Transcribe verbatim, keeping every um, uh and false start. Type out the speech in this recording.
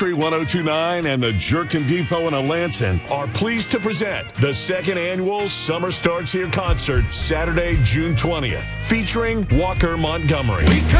ten twenty-nine and the Jerkin Depot in Alanson are pleased to present the second annual Summer Starts Here concert Saturday, June twentieth, featuring Walker Montgomery.